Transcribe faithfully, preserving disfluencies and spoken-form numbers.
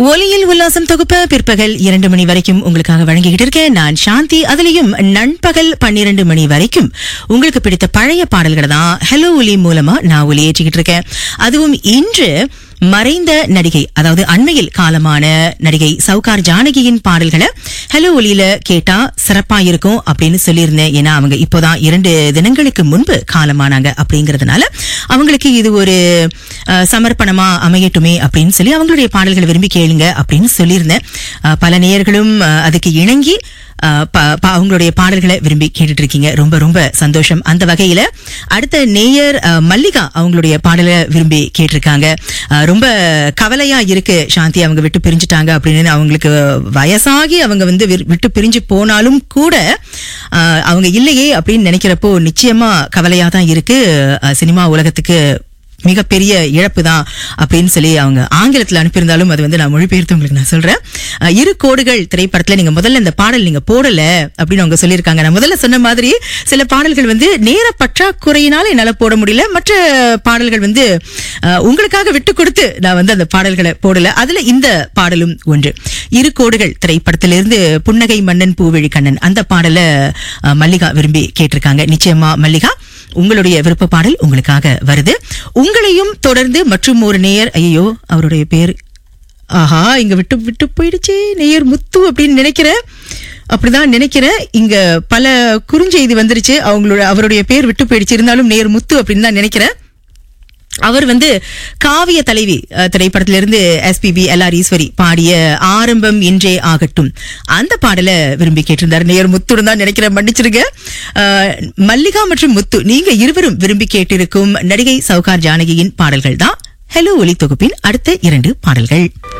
ஒலியில் உல்லாசம் தொகுப்பு பிற்பகல் இரண்டு மணி வரைக்கும் உங்களுக்காக வழங்கிக்கிட்டு இருக்கேன் நான் சாந்தி. அதுலயும் நண்பகல் பன்னிரண்டு மணி வரைக்கும் உங்களுக்கு பிடித்த பழைய பாடல்களை தான் ஹலோ ஒலி மூலமா நான் ஒலியேற்றிக்கிட்டு இருக்கேன். அதுவும் இன்று மறைந்த நடிகை, அதாவது அண்மையில் காலமான நடிகை சவுகார் ஜானகியின் பாடல்களை ஹலோ ஒலியில கேட்டா சிறப்பா இருக்கும் அப்படின்னு சொல்லியிருந்தேன். ஏன்னா அவங்க இப்போதான் இரண்டு தினங்களுக்கு முன்பு காலமானாங்க. அப்படிங்கறதுனால அவங்களுக்கு இது ஒரு சமர்ப்பணமா அமையட்டுமே அப்படின்னு சொல்லி அவங்களுடைய பாடல்களை விரும்பி கேளுங்க அப்படின்னு சொல்லியிருந்தேன். பல நேயர்களும் அதுக்கு இணங்கி அவங்களுடைய பாடல்களை விரும்பி கேட்டுட்டு இருக்கீங்க. ரொம்ப ரொம்ப சந்தோஷம். அந்த வகையில அடுத்த நேயர் மல்லிகா அவங்களுடைய பாடலை விரும்பி கேட்டிருக்காங்க. ரொம்ப கவலையா இருக்கு சாந்தி, அவங்க விட்டு பிரிஞ்சுட்டாங்க அப்படின்னு. அவங்களுக்கு வயசாகி அவங்க வந்து விட்டு பிரிஞ்சு போனாலும் கூட அவங்க இல்லையே அப்படின்னு நினைக்கிறப்போ நிச்சயமா கவலையா தான் இருக்கு. சினிமா உலகத்துக்கு மிகப்பெரிய இழப்பு தான் அப்படின்னு சொல்லி அவங்க ஆங்கிலத்தில் அனுப்பியிருந்தாலும் அது வந்து நான் மொழிபெயர்த்து உங்களுக்கு நான் சொல்றேன். இரு கோடுகள் திரைப்படத்துல நீங்க முதல்ல இந்த பாடல் நீங்க போடல அப்படின்னு அவங்க சொல்லியிருக்காங்க. நான் முதல்ல சொன்ன மாதிரி சில பாடல்கள் வந்து நேர பற்றாக்குறையினால என்னால போட முடியல, மற்ற பாடல்கள் வந்து உங்களுக்காக விட்டு கொடுத்து நான் வந்து அந்த பாடல்களை போடல. அதுல இந்த பாடலும் ஒன்று. இரு கோடுகள் திரைப்படத்திலிருந்து புன்னகை மன்னன் பூவிழி கண்ணன் அந்த பாடலை மல்லிகா விரும்பி கேட்டிருக்காங்க. நிச்சயமா மல்லிகா, உங்களுடைய விருப்ப பாடல் உங்களுக்காக வருது. உங்களையும் தொடர்ந்து மற்றும் ஒரு நேயர், ஐயோ அவருடைய பேர் ஆஹா இங்க விட்டு விட்டு போயிடுச்சு, நேயர் முத்து அப்படின்னு நினைக்கிறேன். அப்படிதான் நினைக்கிறேன். இங்க பல குறுஞ்செய்தி வந்துருச்சு. அவங்களோட அவருடைய பேர் விட்டு போயிடுச்சு, இருந்தாலும் நேயர் முத்து அப்படின்னு தான் நினைக்கிறேன். அவர் வந்து காவிய தலைவி திரைப்படத்திலிருந்து எஸ்பிபி எல் ஆர் ஈஸ்வரி பாடிய ஆரம்பம் இன்றே ஆகட்டும் அந்த பாடலை விரும்பி கேட்டிருந்தார். நேயர் முத்துடன் தான் நினைக்கிறேன், மன்னிச்சிருங்க. மல்லிகா மற்றும் முத்து நீங்க இருவரும் விரும்பி கேட்டிருக்கும் நடிகை சவுகார் ஜானகியின் பாடல்கள் தான் ஹலோ ஒலி தொகுப்பின் அடுத்த இரண்டு பாடல்கள்.